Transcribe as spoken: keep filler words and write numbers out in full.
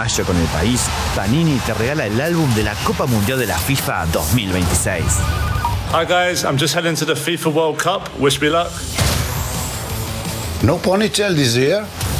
mayo con el país, Panini te regala el álbum de la Copa Mundial de la FIFA dos mil veintiséis. Hi guys, I'm just heading to the FIFA World Cup. Wish me luck. No ponytail this year?